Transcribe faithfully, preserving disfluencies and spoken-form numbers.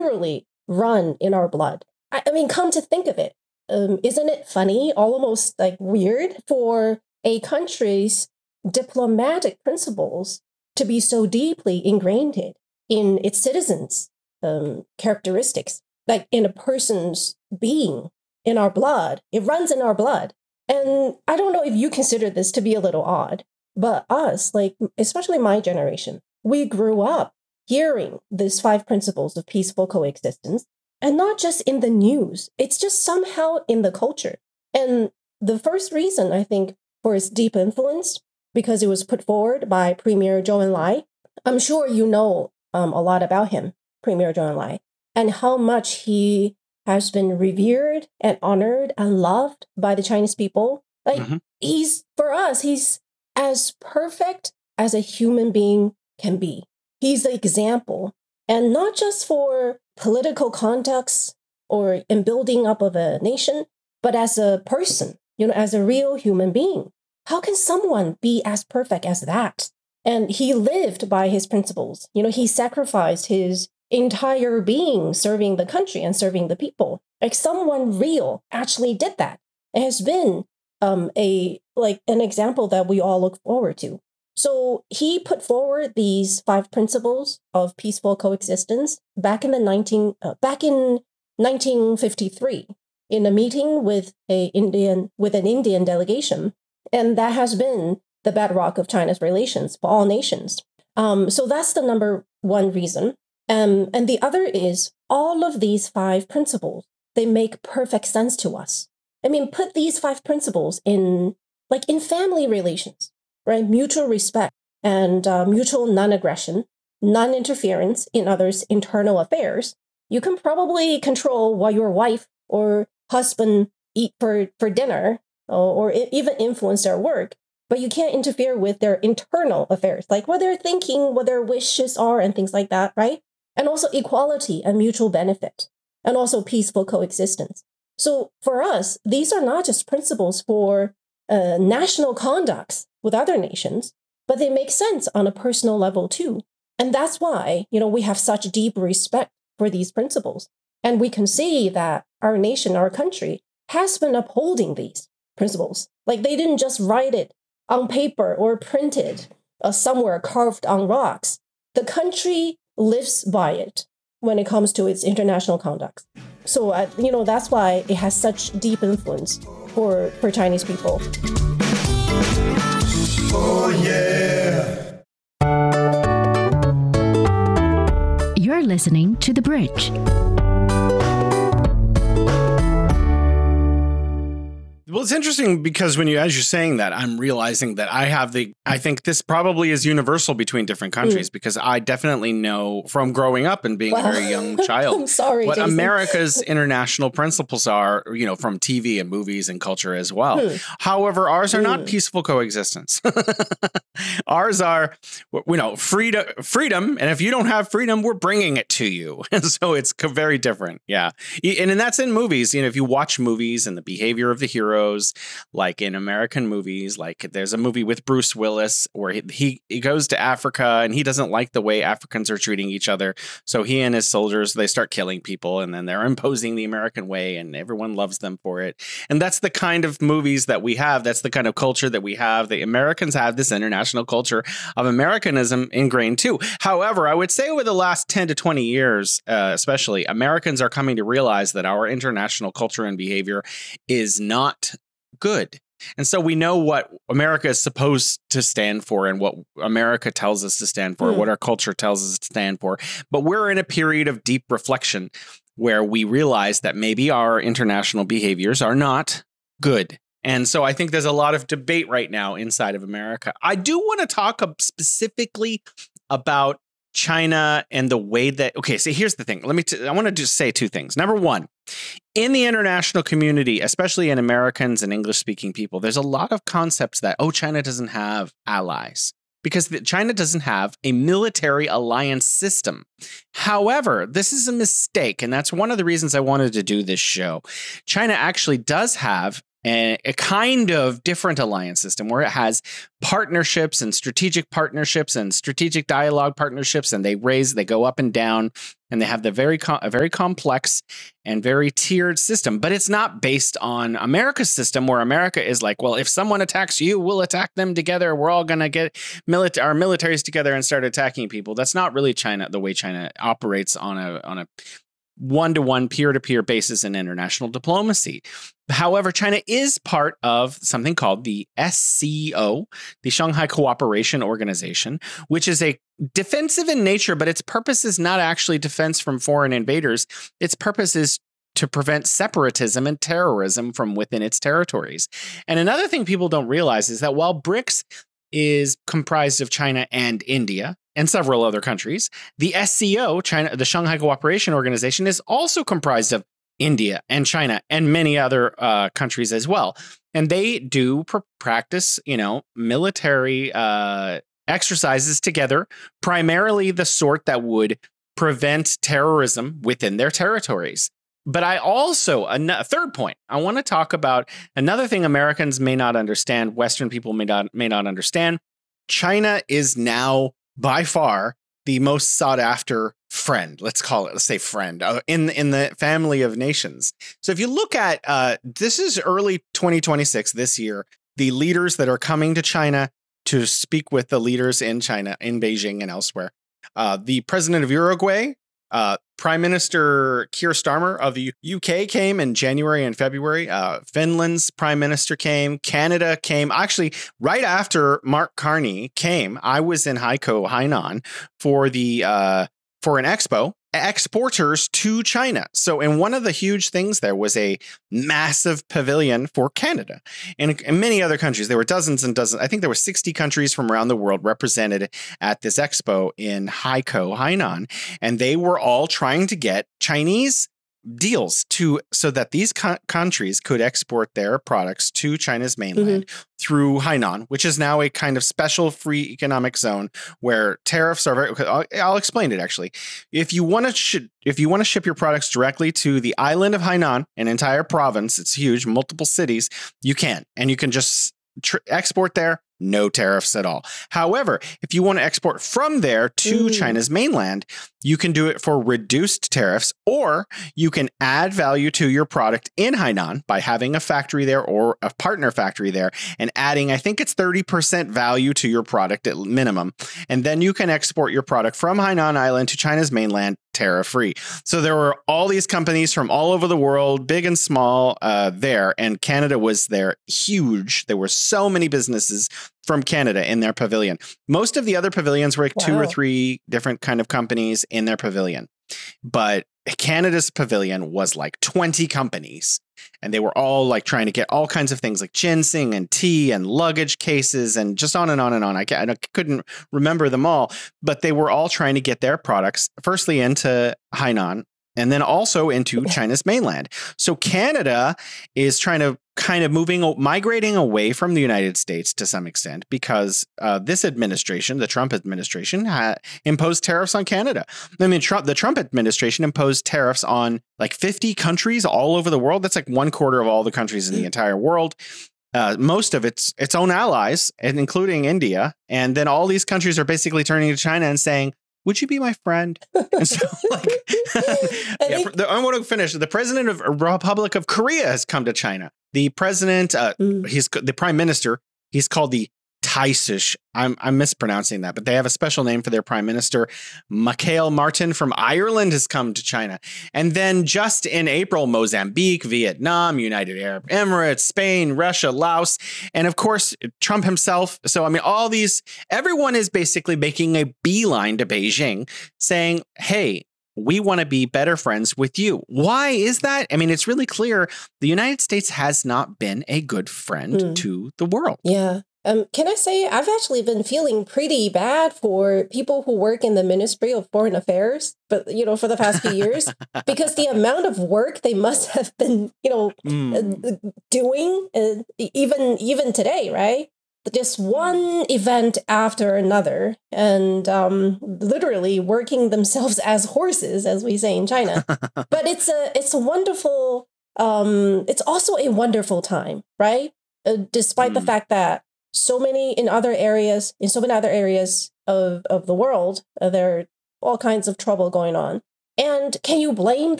literally run in our blood. I, I mean, come to think of it, um, isn't it funny, almost like weird for a country's diplomatic principles to be so deeply ingrained in its citizens' um, characteristics, like in a person's being, in our blood. It runs in our blood. And I don't know if you consider this to be a little odd, but us, like especially my generation, we grew up hearing these five principles of peaceful coexistence, and not just in the news. It's just somehow in the culture. And the first reason, I think, for its deep influence, because it was put forward by Premier Zhou Enlai. I'm sure you know um, a lot about him, Premier Zhou Enlai, and how much he has been revered and honored and loved by the Chinese people. Like, mm-hmm. he's, for us, he's as perfect as a human being can be. He's the example, and not just for political conducts or in building up of a nation, but as a person, you know, as a real human being. How can someone be as perfect as that? And he lived by his principles. You know, he sacrificed his entire being serving the country and serving the people. Like, someone real actually did that. It has been um, a like an example that we all look forward to. So he put forward these five principles of peaceful coexistence back in the nineteen uh, back in nineteen fifty-three in a meeting with a Indian with an Indian delegation. And that has been the bedrock of China's relations for all nations. Um, so that's the number one reason. Um, and the other is all of these five principles, they make perfect sense to us. I mean, put these five principles in, like in family relations, right? Mutual respect and uh, mutual non-aggression, non-interference in others' internal affairs. You can probably control what your wife or husband eat for, for dinner, or even influence their work, but you can't interfere with their internal affairs, like what they're thinking, what their wishes are, and things like that, right? And also equality and mutual benefit, and also peaceful coexistence. So for us, these are not just principles for uh, national conducts with other nations, but they make sense on a personal level too. And that's why, you know, we have such deep respect for these principles. And we can see that our nation, our country, has been upholding these principles. Like, they didn't just write it on paper or print it uh, somewhere carved on rocks. The country lives by it when it comes to its international conduct. So, uh, you know, that's why it has such deep influence for, for Chinese people. Oh, yeah. You're listening to The Bridge. Well, it's interesting because when you, as you're saying that, I'm realizing that I have the, I think this probably is universal between different countries mm. because I definitely know from growing up and being well, a very young child, I'm sorry, what Jason. America's international principles are, you know, from T V and movies and culture as well. Mm. However, ours are mm. not peaceful coexistence. Ours are, you know, freedom, freedom. And if you don't have freedom, we're bringing it to you. And so it's very different. Yeah. And, and that's in movies. You know, if you watch movies and the behavior of the hero, like in American movies, like there's a movie with Bruce Willis where he, he he goes to Africa and he doesn't like the way Africans are treating each other. So he and his soldiers, they start killing people and then they're imposing the American way and everyone loves them for it. And that's the kind of movies that we have. That's the kind of culture that we have. The Americans have this international culture of Americanism ingrained too. However, I would say over the last ten to twenty years, uh, especially, Americans are coming to realize that our international culture and behavior is not good. And so we know what America is supposed to stand for and what America tells us to stand for, mm. what our culture tells us to stand for. But we're in a period of deep reflection where we realize that maybe our international behaviors are not good. And so I think there's a lot of debate right now inside of America. I do want to talk specifically about China and the way that, okay, so here's the thing. Let me, t- I want to just say two things. Number one, in the international community, especially in Americans and English speaking people, there's a lot of concepts that, oh, China doesn't have allies because China doesn't have a military alliance system. However, this is a mistake. And that's one of the reasons I wanted to do this show. China actually does have a, a kind of different alliance system where it has partnerships and strategic partnerships and strategic dialogue partnerships, and they raise, they go up and down, and they have the very com- a very complex and very tiered system. But it's not based on America's system, where America is like, well, if someone attacks you, we'll attack them together. We're all going to get milita- our militaries together and start attacking people. That's not really China, the way China operates on a on a one-to-one, peer-to-peer basis in international diplomacy. However, China is part of something called the S C O, the Shanghai Cooperation Organization, which is a defensive in nature, but its purpose is not actually defense from foreign invaders. Its purpose is to prevent separatism and terrorism from within its territories. And another thing people don't realize is that while BRICS is comprised of China and India and several other countries, the S C O, China, the Shanghai Cooperation Organization, is also comprised of India and China and many other uh, countries as well. And they do pr- practice, you know, military uh, exercises together, primarily the sort that would prevent terrorism within their territories. But I also, a third point, I want to talk about another thing Americans may not understand, Western people may not may not understand. China is now by far the most sought after friend, let's call it, let's say friend, uh, in, in the family of nations. So if you look at, uh, this is early twenty twenty-six, this year, the leaders that are coming to China to speak with the leaders in China, in Beijing and elsewhere. Uh, the president of Uruguay, Uh, Prime Minister Keir Starmer of the U K came in January and February. Uh, Finland's prime minister came. Canada came. Actually, right after Mark Carney came, I was in Haikou, Hainan, for the uh, for an expo, exporters to China. So, and one of the huge things there was a massive pavilion for Canada and, and many other countries. There were dozens and dozens. I think there were sixty countries from around the world represented at this expo in Haikou, Hainan, and they were all trying to get Chinese deals to so that these co- countries could export their products to China's mainland mm-hmm. through Hainan, which is now a kind of special free economic zone where tariffs are very. I'll, I'll explain it actually. If you want to sh- if you want to ship your products directly to the island of Hainan, an entire province, it's huge, multiple cities, you can, and you can just tr- export there. No tariffs at all. However, if you want to export from there to mm. China's mainland, you can do it for reduced tariffs, or you can add value to your product in Hainan by having a factory there or a partner factory there and adding, I think it's thirty percent value to your product at minimum. And then you can export your product from Hainan Island to China's mainland tariff free. So there were all these companies from all over the world, big and small, uh, there. And Canada was there huge. There were so many businesses from Canada in their pavilion. Most of the other pavilions were like wow. two or three different kind of companies in their pavilion. But Canada's pavilion was like twenty companies. And they were all like trying to get all kinds of things like ginseng and tea and luggage cases and just on and on and on. I, I couldn't remember them all, but they were all trying to get their products firstly into Hainan and then also into China's mainland. So Canada is trying to kind of moving, migrating away from the United States to some extent because uh, this administration, the Trump administration, ha- imposed tariffs on Canada. I mean, Trump, the Trump administration imposed tariffs on like fifty countries all over the world. That's like one quarter of all the countries in the entire world. Uh, most of its its own allies, and including India. And then all these countries are basically turning to China and saying, would you be my friend? And so, like, yeah, the, I want to finish. The president of Republic of Korea has come to China. The president, uh, mm. he's the prime minister. He's called the Taisish. I'm I'm mispronouncing that, but they have a special name for their prime minister. Michael Martin from Ireland has come to China. And then just in April, Mozambique, Vietnam, United Arab Emirates, Spain, Russia, Laos, and of course, Trump himself. So, I mean, all these, everyone is basically making a beeline to Beijing saying, hey, we want to be better friends with you. Why is that? I mean, it's really clear the United States has not been a good friend mm. to the world. Yeah. Um, can I say I've actually been feeling pretty bad for people who work in the Ministry of Foreign Affairs, but you know, for the past few years, because the amount of work they must have been, you know, mm. uh, doing, uh, even even today, right? Just one event after another, and um, literally working themselves as horses, as we say in China. But it's a it's a wonderful um, it's also a wonderful time, right? Uh, despite mm. the fact that so many in other areas, in so many other areas of, of the world, uh, there are all kinds of trouble going on. And can you blame